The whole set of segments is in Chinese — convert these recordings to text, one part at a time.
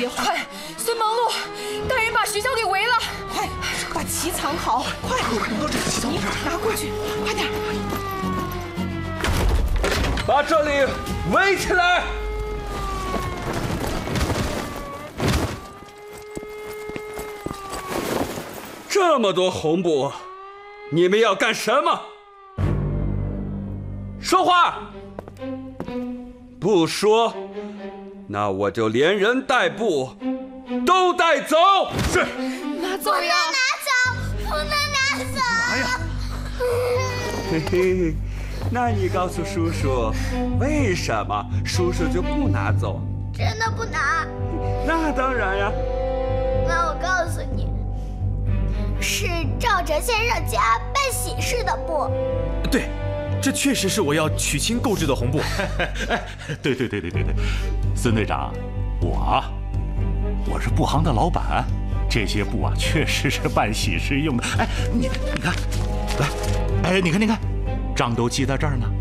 别慌！快，孙忙碌，大人把学校给围了！ 快，把旗藏好！快， 都这旗藏这儿， 拿过去，快点！ 把这里围起来！这么多红布，你们要干什么？说话！不说，那我就连人带布都带走。是。 拿走呀！ 不能拿走！ 拿呀！ 嘿嘿，那你告诉叔叔，为什么叔叔就不拿走？ 真的不拿？ 那当然呀。 那我告诉你，是赵哲先生家办喜事的布。 对。这确实是我要娶亲购置的红布。 对，孙队长，我是布行的老板，这些布啊确实是办喜事用的。哎，你看，来，哎，你看，章都记在这儿呢。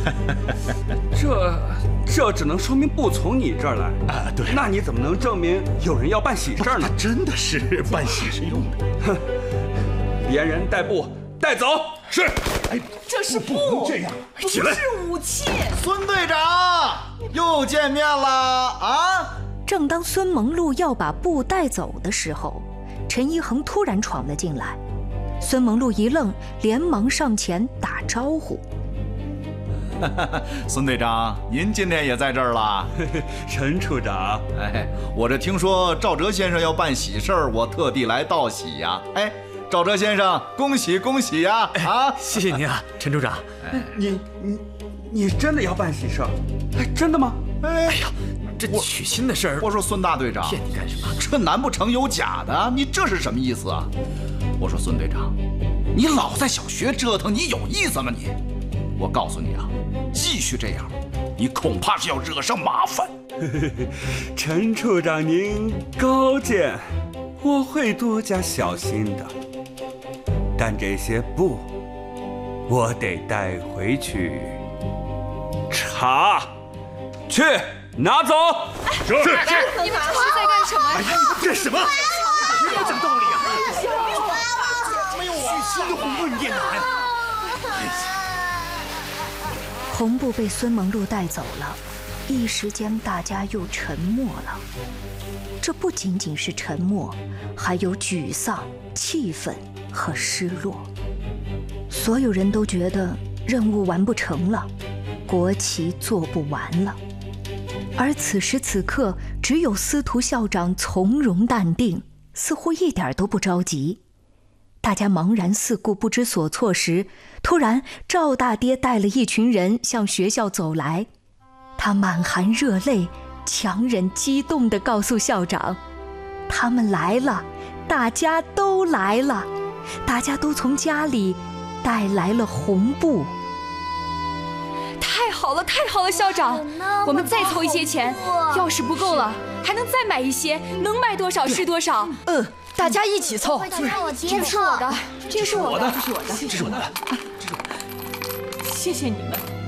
这只能说明布从你这儿来啊。对， 那你怎么能证明有人要办喜事呢？ 真的是办喜事用的。 哼，连人带布带走。是。 哎，这是布， 这样， 不是武器。 孙队长，又见面了啊！ 正当孙蒙路要把布带走的时候，陈一恒突然闯了进来。孙蒙路一愣，连忙上前打招呼。 孙队长，您今天也在这儿了？ 陈处长， 哎，我这听说赵哲先生要办喜事儿，我特地来道喜呀。哎。赵哲先生，恭喜恭喜呀！啊， 谢谢您啊，陈处长。 你真的要办喜事？哎，真的吗？ 哎呀，这娶亲的事儿， 我说孙大队长， 骗你干什么？ 这难不成有假的？你这是什么意思啊？我说孙队长，你老在小学折腾，你有意思吗你？我告诉你啊，继续这样，你恐怕是要惹上麻烦。 陈处长您高见，我会多加小心的。但这些布，我得带回去查，去拿走。 是。你们这是在干什么？ 干什么？别讲道理啊！ 没有娶亲的红布你也拿呀？ 红布被孙蒙路带走了，一时间大家又沉默了。这不仅仅是沉默，还有沮丧、气愤和失落。所有人都觉得任务完不成了，国旗做不完了。而此时此刻，只有司徒校长从容淡定，似乎一点都不着急。大家茫然四顾不知所措时，突然赵大爹带了一群人向学校走来，他满含热泪，强忍激动地告诉校长，他们来了，大家都来了，大家都从家里带来了红布。 太好了，太好了，校长，我们再凑一些钱，要是不够了，还能再买一些，能买多少是多少。 大家一起凑。 让我爹凑。 这是我的，这是我的， 这是我的。 谢谢你们。